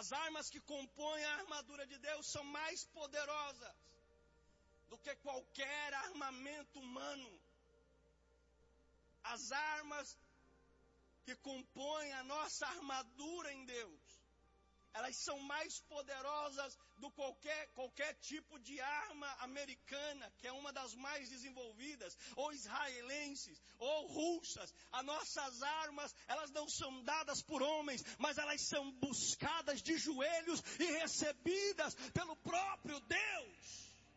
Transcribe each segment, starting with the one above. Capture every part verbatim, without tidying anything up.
As armas que compõem a armadura de Deus são mais poderosas do que qualquer armamento humano. As armas que compõem a nossa armadura em Deus, elas são mais poderosas do que qualquer, qualquer tipo de arma americana, que é uma das mais desenvolvidas, ou israelenses, ou russas. As nossas armas, elas não são dadas por homens, mas elas são buscadas de joelhos e recebidas pelo próprio Deus.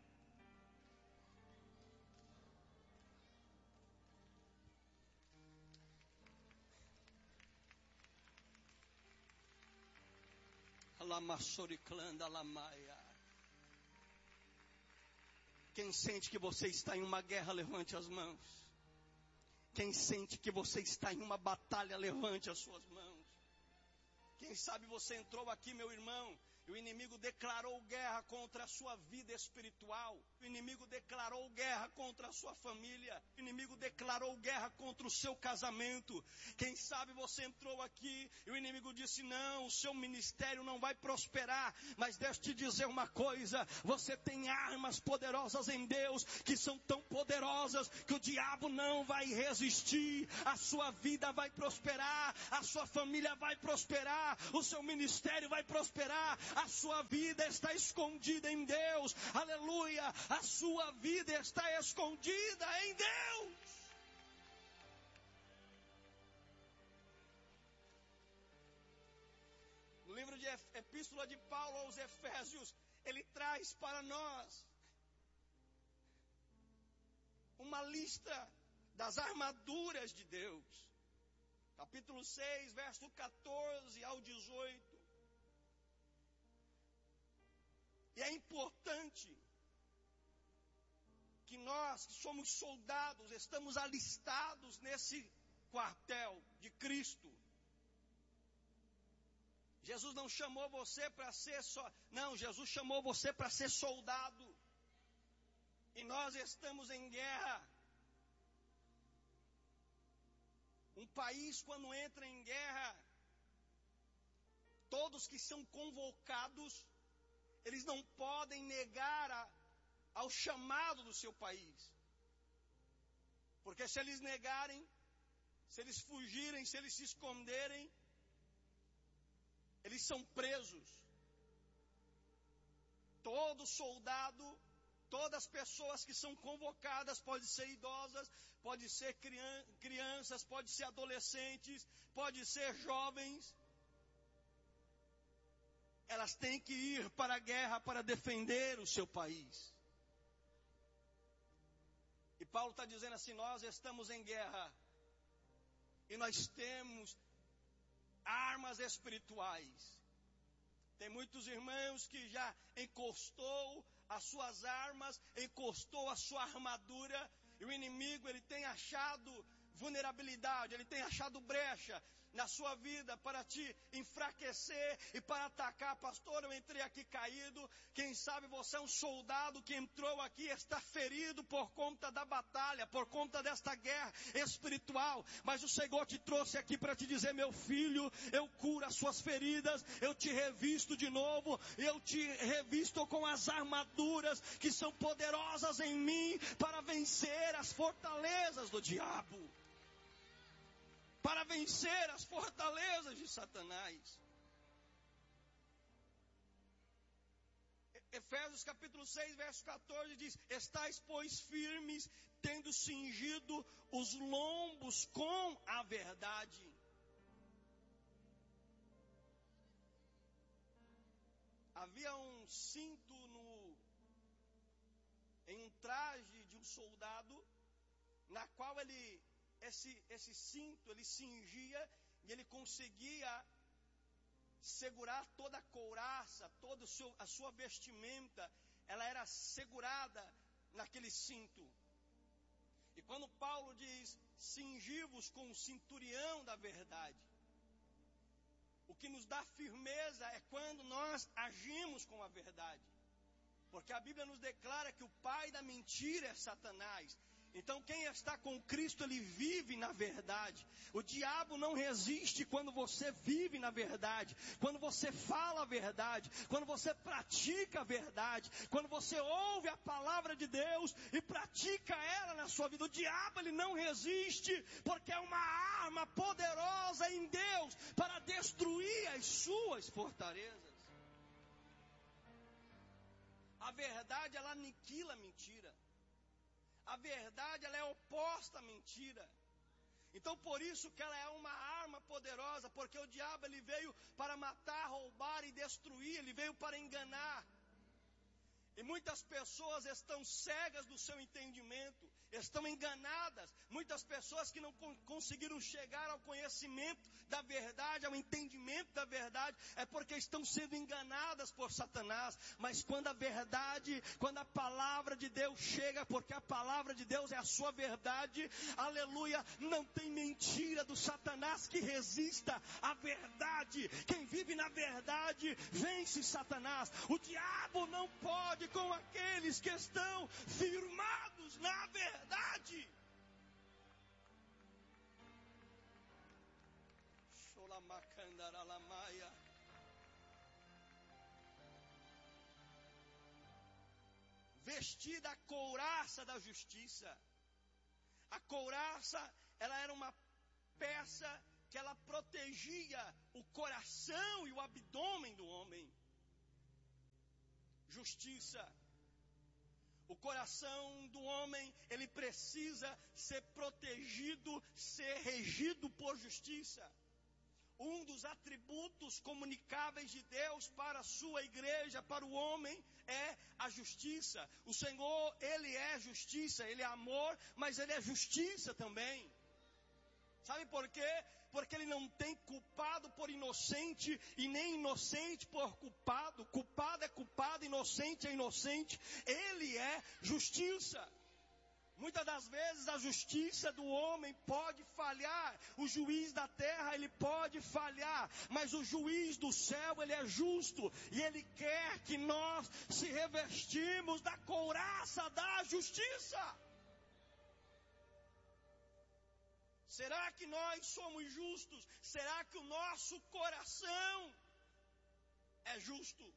Quem sente que você está em uma guerra, levante as mãos. Quem sente que você está em uma batalha, levante as suas mãos. Quem sabe você entrou aqui, meu irmão, e o inimigo declarou guerra contra a sua vida espiritual. O inimigo declarou guerra contra a sua família. O inimigo declarou guerra contra o seu casamento. Quem sabe você entrou aqui e o inimigo disse, não, o seu ministério não vai prosperar. Mas deixa eu te dizer uma coisa, você tem armas poderosas em Deus, que são tão poderosas que o diabo não vai resistir. A sua vida vai prosperar, a sua família vai prosperar, o seu ministério vai prosperar. A sua vida está escondida em Deus. Aleluia. A sua vida está escondida em Deus. No livro de Epístola de Paulo aos Efésios, ele traz para nós uma lista das armaduras de Deus. Capítulo seis, verso catorze ao dezoito. E é importante que nós, que somos soldados, estamos alistados nesse quartel de Cristo. Jesus não chamou você para ser só... Não, Jesus chamou você para ser soldado. E nós estamos em guerra. Um país, quando entra em guerra, todos que são convocados, eles não podem negar a, ao chamado do seu país. Porque se eles negarem, se eles fugirem, se eles se esconderem, eles são presos. Todo soldado, todas as pessoas que são convocadas, pode ser idosas, pode ser crianças, pode ser adolescentes, pode ser jovens, elas têm que ir para a guerra para defender o seu país. E Paulo está dizendo assim, nós estamos em guerra, e nós temos armas espirituais. Tem muitos irmãos que já encostou as suas armas, encostou a sua armadura, e o inimigo, ele tem achado vulnerabilidade, ele tem achado brecha na sua vida para te enfraquecer e para atacar. Pastor, eu entrei aqui caído. Quem sabe você é um soldado que entrou aqui e está ferido por conta da batalha, por conta desta guerra espiritual. Mas o Senhor te trouxe aqui para te dizer, meu filho, eu curo as suas feridas, eu te revisto de novo, eu te revisto com as armaduras que são poderosas em mim para vencer as fortalezas do diabo. Para vencer as fortalezas de Satanás. Efésios capítulo seis, verso catorze diz, estais, pois, firmes, tendo cingido os lombos com a verdade. Havia um cinto no, em um traje de um soldado, na qual ele... Esse, esse cinto, ele cingia e ele conseguia segurar toda a couraça, toda o seu, a sua vestimenta, ela era segurada naquele cinto. E quando Paulo diz, cingi-vos com o cinturião da verdade, o que nos dá firmeza é quando nós agimos com a verdade. Porque a Bíblia nos declara que o pai da mentira é Satanás. Então quem está com Cristo, ele vive na verdade. O diabo não resiste quando você vive na verdade, quando você fala a verdade, quando você pratica a verdade, quando você ouve a palavra de Deus e pratica ela na sua vida. O diabo, ele não resiste, porque é uma arma poderosa em Deus para destruir as suas fortalezas. A verdade, ela aniquila a mentira. A verdade, ela é oposta à mentira. Então, por isso que ela é uma arma poderosa, porque o diabo, ele veio para matar, roubar e destruir, ele veio para enganar. E muitas pessoas estão cegas do seu entendimento, estão enganadas. Muitas pessoas que não conseguiram chegar ao conhecimento da verdade, ao entendimento da verdade, é porque estão sendo enganadas por Satanás. Mas quando a verdade, quando a palavra de Deus chega, porque a palavra de Deus é a sua verdade, aleluia, não tem mentira do Satanás que resista à verdade. Quem vive na verdade vence Satanás. O diabo não pode com aqueles que estão firmados na verdade. Vestida a couraça da justiça. A couraça, ela era uma peça que ela protegia o coração e o abdômen do homem. Justiça. O coração do homem, ele precisa ser protegido, ser regido por justiça. Um dos atributos comunicáveis de Deus para a sua igreja, para o homem, é a justiça. O Senhor, ele é justiça, ele é amor, mas ele é justiça também. Sabe por quê? Porque ele não tem culpado por inocente e nem inocente por culpado. Culpado é culpado, inocente é inocente. Ele é justiça. Muitas das vezes a justiça do homem pode falhar. O juiz da terra, ele pode falhar. Mas o juiz do céu, ele é justo. E ele quer que nós se revestimos da couraça da justiça. Será que nós somos justos? Será que o nosso coração é justo?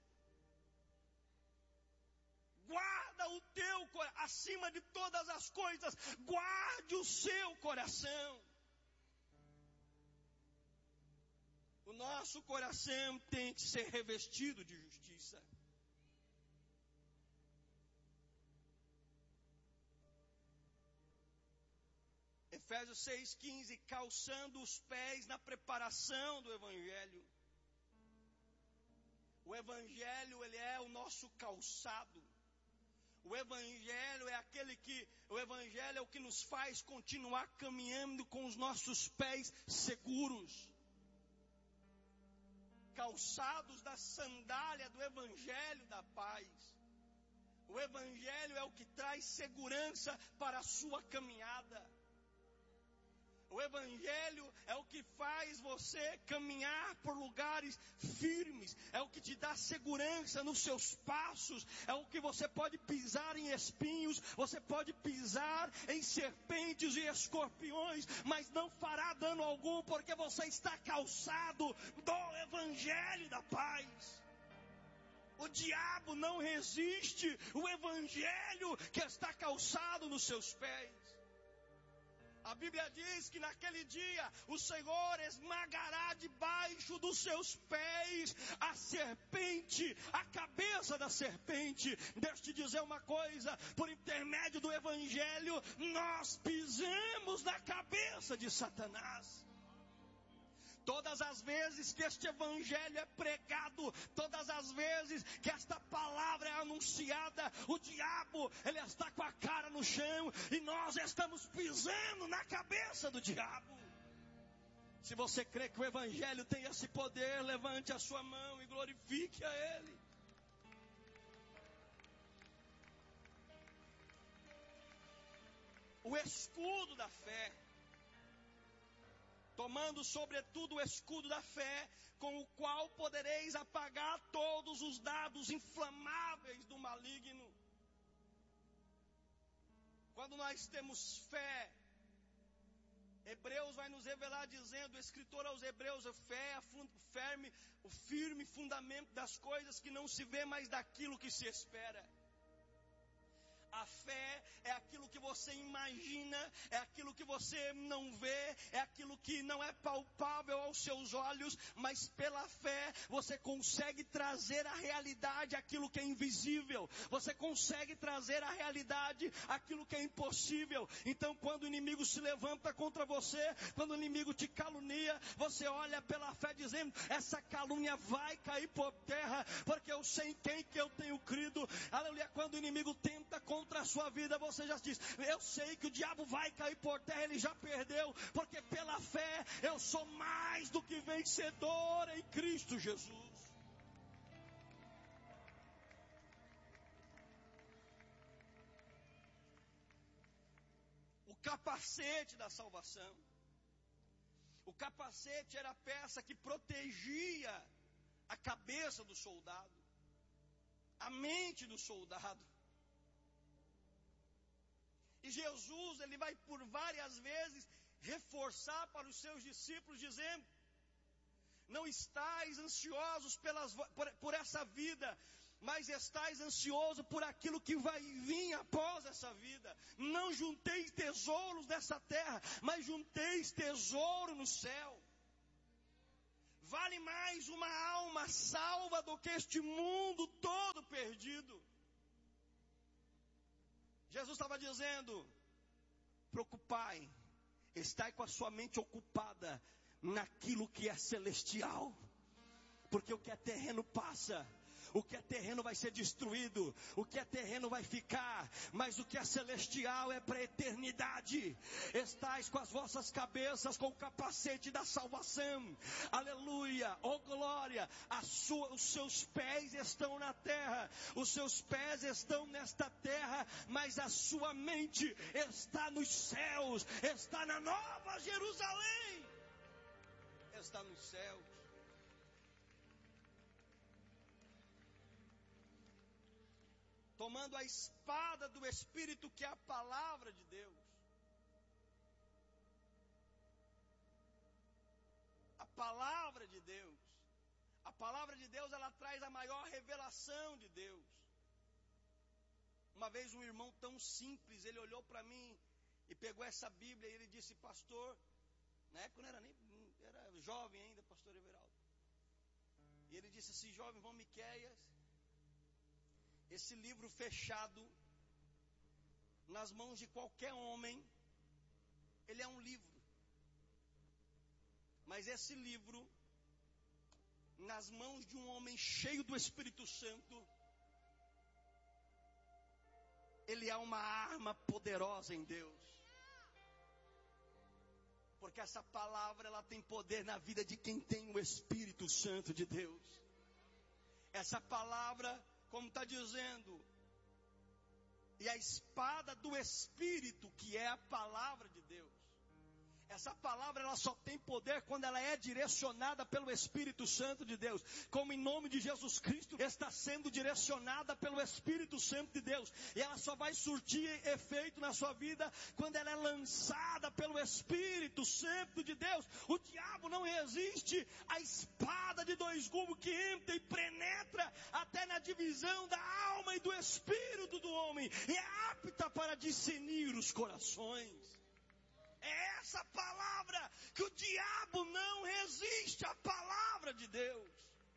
Guarda o teu coração, acima de todas as coisas, guarde o seu coração. O nosso coração tem que ser revestido de justiça. Efésios seis, quinze, calçando os pés na preparação do Evangelho. O Evangelho, ele é o nosso calçado. O Evangelho é aquele que, o Evangelho é o que nos faz continuar caminhando com os nossos pés seguros. Calçados da sandália do Evangelho da paz. O Evangelho é o que traz segurança para a sua caminhada. O Evangelho é o que faz você caminhar por lugares firmes. É o que te dá segurança nos seus passos. É o que você pode pisar em espinhos. Você pode pisar em serpentes e escorpiões. Mas não fará dano algum, porque você está calçado do Evangelho da paz. O diabo não resiste o Evangelho que está calçado nos seus pés. A Bíblia diz que naquele dia o Senhor esmagará debaixo dos seus pés a serpente, a cabeça da serpente. Deixa eu te dizer uma coisa, por intermédio do Evangelho, nós pisamos na cabeça de Satanás. Todas as vezes que este Evangelho é pregado, todas as vezes que esta palavra é anunciada, o diabo, ele está com a cara no chão e nós estamos pisando na cabeça do diabo. Se você crê que o Evangelho tem esse poder, levante a sua mão e glorifique a Ele. O escudo da fé. Tomando sobretudo o escudo da fé, com o qual podereis apagar todos os dardos inflamáveis do maligno. Quando nós temos fé, Hebreus vai nos revelar dizendo, o escritor aos Hebreus, a fé é firme, o firme fundamento das coisas que não se vê, mas daquilo que se espera. A fé é aquilo que você imagina, é aquilo que você não vê, é aquilo que não é palpável aos seus olhos, mas pela fé você consegue trazer à realidade aquilo que é invisível, você consegue trazer à realidade aquilo que é impossível. Então quando o inimigo se levanta contra você, quando o inimigo te calunia, você olha pela fé dizendo, essa calúnia vai cair por terra, porque eu sei em quem que eu tenho crido. Aleluia. Quando o inimigo tenta contra Contra a sua vida, você já diz, eu sei que o diabo vai cair por terra, ele já perdeu, porque pela fé eu sou mais do que vencedor em Cristo Jesus. O capacete da salvação, o capacete era a peça que protegia a cabeça do soldado, a mente do soldado. E Jesus, ele vai por várias vezes reforçar para os seus discípulos, dizendo, não estais ansiosos pelas, por, por essa vida, mas estais ansiosos por aquilo que vai vir após essa vida. Não junteis tesouros nessa terra, mas junteis tesouro no céu. Vale mais uma alma salva do que este mundo todo perdido. Jesus estava dizendo, preocupai, estai com a sua mente ocupada naquilo que é celestial, porque o que é terreno passa, o que é terreno vai ser destruído, o que é terreno vai ficar, mas o que é celestial é para a eternidade. Estais com as vossas cabeças com o capacete da salvação, aleluia, oh glória, a sua, os seus pés estão na terra, os seus pés estão nesta terra, mas a sua mente está nos céus, está na Nova Jerusalém, está nos céus. Tomando a espada do Espírito, que é a palavra de Deus. A palavra de Deus. A palavra de Deus, ela traz a maior revelação de Deus. Uma vez um irmão tão simples, ele olhou para mim e pegou essa Bíblia e ele disse, pastor, na época eu não era nem, era jovem ainda, pastor Everaldo. E ele disse assim, jovem, irmão Miqueias, esse livro fechado nas mãos de qualquer homem, ele é um livro. Mas esse livro, nas mãos de um homem cheio do Espírito Santo, ele é uma arma poderosa em Deus. Porque essa palavra, ela tem poder na vida de quem tem o Espírito Santo de Deus. Essa palavra, como está dizendo, e a espada do Espírito, que é a palavra de Deus. Essa palavra, ela só tem poder quando ela é direcionada pelo Espírito Santo de Deus. Como em nome de Jesus Cristo está sendo direcionada pelo Espírito Santo de Deus. E ela só vai surtir efeito na sua vida quando ela é lançada pelo Espírito Santo de Deus. O diabo não resiste à espada de dois gumes que entra e penetra até na divisão da alma e do espírito do homem. E é apta para discernir os corações. É essa palavra que o diabo não resiste à palavra de Deus.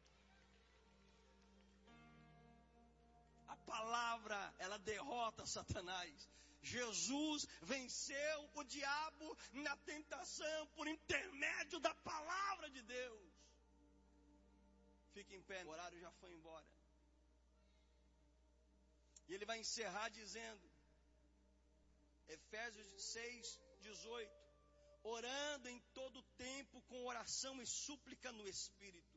A palavra, ela derrota Satanás. Jesus venceu o diabo na tentação por intermédio da palavra de Deus. Fique em pé, o horário já foi embora. E ele vai encerrar dizendo, Efésios seis, dezoito, orando em todo tempo com oração e súplica no Espírito.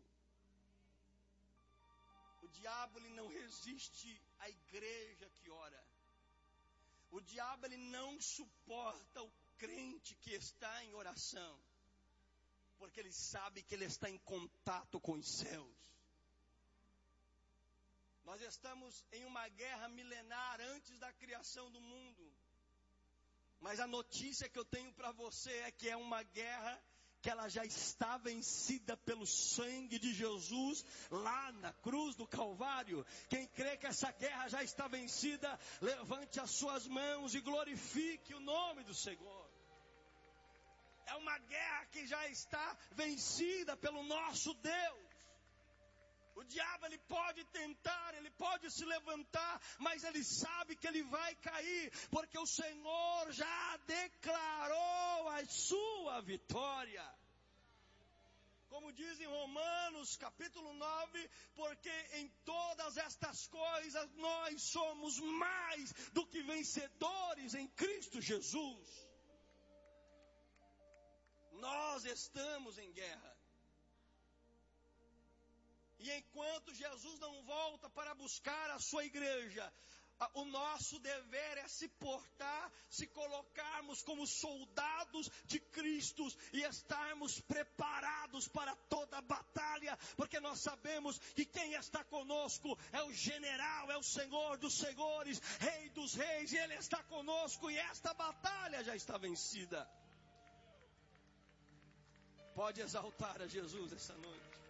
O diabo, ele não resiste à igreja que ora. O diabo, ele não suporta o crente que está em oração, porque ele sabe que ele está em contato com os céus. Nós estamos em uma guerra milenar antes da criação do mundo. Mas a notícia que eu tenho para você é que é uma guerra que ela já está vencida pelo sangue de Jesus lá na cruz do Calvário. Quem crê que essa guerra já está vencida, levante as suas mãos e glorifique o nome do Senhor. É uma guerra que já está vencida pelo nosso Deus. O diabo, ele pode tentar, ele pode se levantar, mas ele sabe que ele vai cair, porque o Senhor já declarou a sua vitória. Como diz em Romanos capítulo nove, porque em todas estas coisas nós somos mais do que vencedores em Cristo Jesus. Nós estamos em guerra. E enquanto Jesus não volta para buscar a sua igreja, o nosso dever é se portar, se colocarmos como soldados de Cristo e estarmos preparados para toda a batalha, porque nós sabemos que quem está conosco é o general, é o Senhor dos senhores, Rei dos reis, e Ele está conosco e esta batalha já está vencida. Pode exaltar a Jesus essa noite.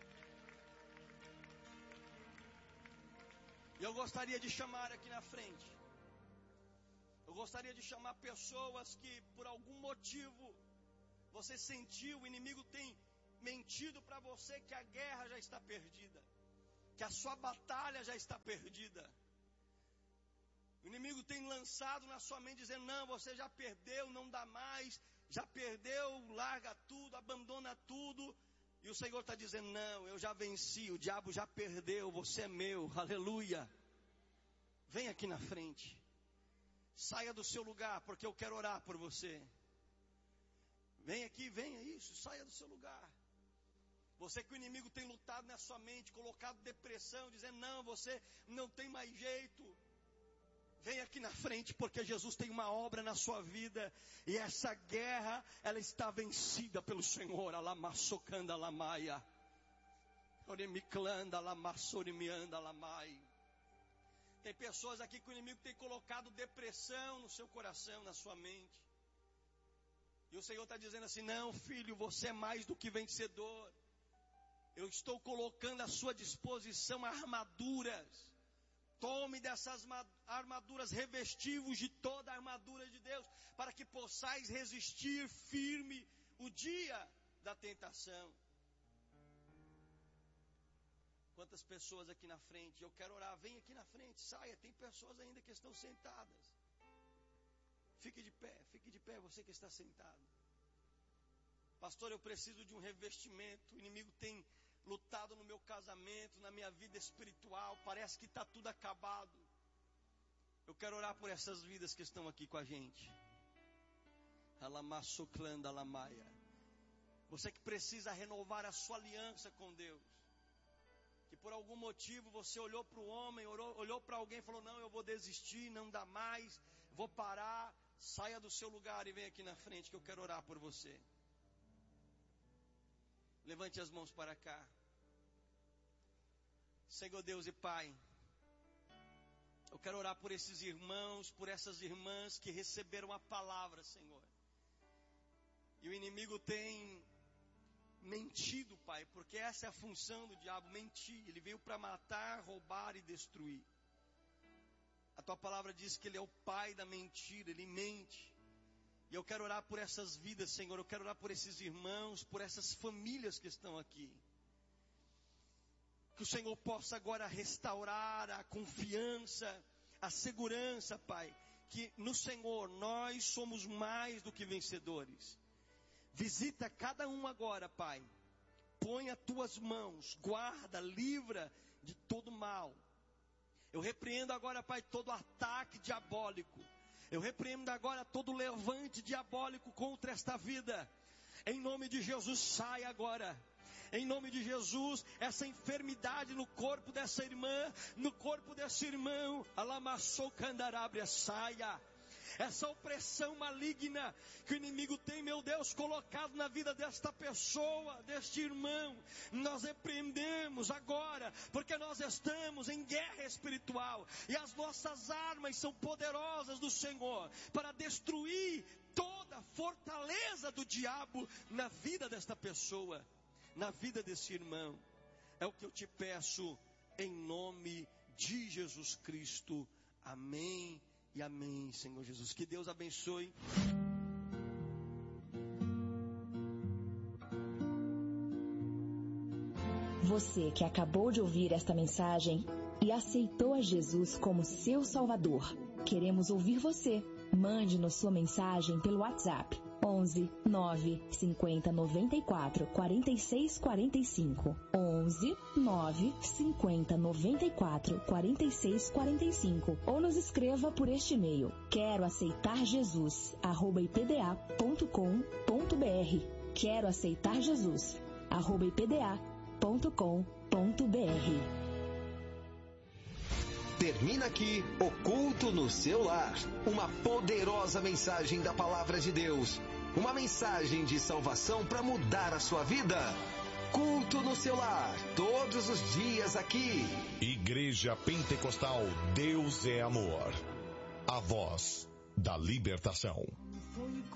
E eu gostaria de chamar aqui na frente, eu gostaria de chamar pessoas que por algum motivo você sentiu, o inimigo tem mentido para você que a guerra já está perdida, que a sua batalha já está perdida. O inimigo tem lançado na sua mente dizendo, não, você já perdeu, não dá mais, já perdeu, larga tudo, abandona tudo. E o Senhor está dizendo, não, eu já venci, o diabo já perdeu, você é meu, aleluia. Vem aqui na frente, saia do seu lugar, porque eu quero orar por você. Vem aqui, venha isso, saia do seu lugar. Você que o inimigo tem lutado na sua mente, colocado depressão, dizendo, não, você não tem mais jeito. Vem aqui na frente, porque Jesus tem uma obra na sua vida, e essa guerra, ela está vencida pelo Senhor. Alamassocanda lamaia, oremiclanda lamassorimianda lamai. Tem pessoas aqui que o inimigo tem colocado depressão no seu coração, na sua mente. E o Senhor está dizendo assim, não filho, você é mais do que vencedor. Eu estou colocando à sua disposição armaduras. Tome dessas armaduras, revestivos de toda a armadura de Deus, para que possais resistir firme o dia da tentação. Quantas pessoas aqui na frente, eu quero orar, vem aqui na frente, saia, tem pessoas ainda que estão sentadas. Fique de pé, fique de pé, você que está sentado. Pastor, eu preciso de um revestimento, o inimigo tem lutado no meu casamento, na minha vida espiritual, parece que está tudo acabado. Eu quero orar por essas vidas que estão aqui com a gente. Alamassoclanda lamaia. Você que precisa renovar a sua aliança com Deus, que por algum motivo você olhou para o homem, olhou, olhou para alguém e falou, não, eu vou desistir, não dá mais, vou parar. Saia do seu lugar e vem aqui na frente que eu quero orar por você. Levante as mãos para cá. Senhor Deus e Pai, eu quero orar por esses irmãos, por essas irmãs que receberam a palavra, Senhor. E o inimigo tem mentido, Pai, porque essa é a função do diabo, mentir. Ele veio para matar, roubar e destruir. A tua palavra diz que ele é o pai da mentira, ele mente. E eu quero orar por essas vidas, Senhor. Eu quero orar por esses irmãos, por essas famílias que estão aqui. Que o Senhor possa agora restaurar a confiança, a segurança, Pai. Que no Senhor nós somos mais do que vencedores. Visita cada um agora, Pai. Põe as tuas mãos, guarda, livra de todo mal. Eu repreendo agora, Pai, todo ataque diabólico. Eu repreendo agora todo levante diabólico contra esta vida. Em nome de Jesus, sai agora. Em nome de Jesus, essa enfermidade no corpo dessa irmã, no corpo desse irmão, alamassou candarábria, saia. essa opressão maligna que o inimigo tem, meu Deus, colocado na vida desta pessoa, deste irmão, nós repreendemos agora, porque nós estamos em guerra espiritual, e as nossas armas são poderosas do Senhor, para destruir toda a fortaleza do diabo na vida desta pessoa, na vida desse irmão. É o que eu te peço, em nome de Jesus Cristo. Amém e amém, Senhor Jesus. Que Deus abençoe. Você que acabou de ouvir esta mensagem e aceitou a Jesus como seu Salvador, queremos ouvir você. Mande-nos sua mensagem pelo WhatsApp onze, nove, cinquenta, noventa e quatro, quarenta e seis, quarenta e cinco. onze, nove, cinquenta, noventa e quatro, quarenta e seis, quarenta e cinco. Ou nos escreva por este e-mail: quero aceitar Jesus, arroba ipda ponto com ponto br. Quero aceitar Jesus, arroba ipda ponto com ponto br. Termina aqui o Culto no Seu Lar. Uma poderosa mensagem da Palavra de Deus. Uma mensagem de salvação para mudar a sua vida. Culto no Seu Lar, todos os dias aqui. Igreja Pentecostal Deus é Amor. A voz da libertação.